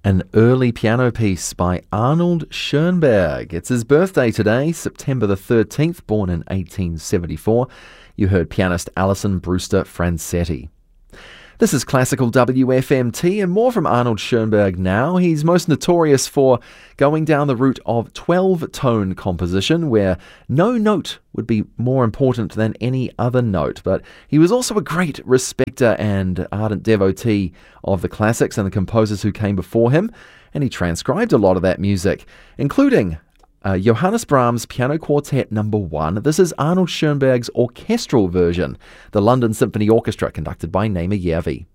An early piano piece by Arnold Schoenberg. It's his birthday today, September the 13th, born in 1874. You heard pianist Alison Brewster Francetti. This is Classical WFMT and more from Arnold Schoenberg now. He's most notorious for going down the route of 12-tone composition, where no note would be more important than any other note. But he was also a great respecter and ardent devotee of the classics and the composers who came before him, and he transcribed a lot of that music, including Johannes Brahms' Piano Quartet No. 1. This is Arnold Schoenberg's orchestral version, the London Symphony Orchestra, conducted by Naima Järvi.